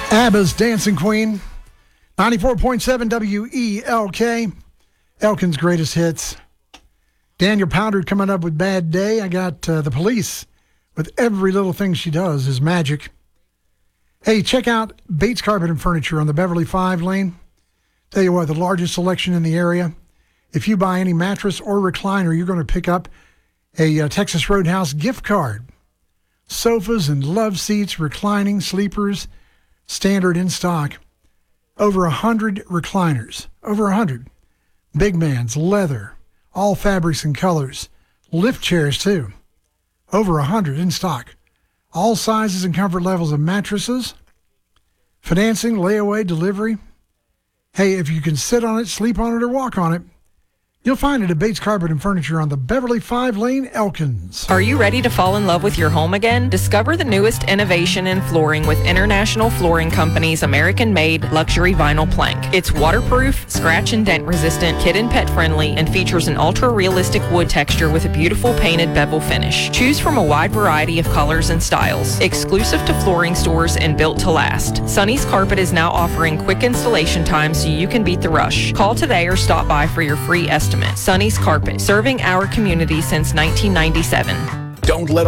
ABBA's Dancing Queen, 94.7 WELK, Elkin's Greatest Hits. Daniel Powder coming up with Bad Day. I got The Police with Every Little Thing She Does is Magic. Hey, check out Bates Carpet and Furniture on the Beverly 5 lane. Tell you what, the largest selection in the area. If you buy any mattress or recliner, you're going to pick up a Texas Roadhouse gift card. Sofas and love seats, reclining, sleepers, standard in stock. Over 100 recliners. Over 100. Big man's, leather, all fabrics and colors. Lift chairs, too. Over 100 in stock. All sizes and comfort levels of mattresses. Financing, layaway, delivery. Hey, if you can sit on it, sleep on it, or walk on it, you'll find it at Bates Carpet and Furniture on the Beverly 5 lane, Elkins. Are you ready to fall in love with your home again? Discover the newest innovation in flooring with International Flooring Company's American-made luxury vinyl plank. It's waterproof, scratch and dent resistant, kid and pet friendly, and features an ultra-realistic wood texture with a beautiful painted bevel finish. Choose from a wide variety of colors and styles. Exclusive to flooring stores and built to last. Sonny's Carpet is now offering quick installation time so you can beat the rush. Call today or stop by for your free estimate. Sonny's Carpet, serving our community since 1997. Don't let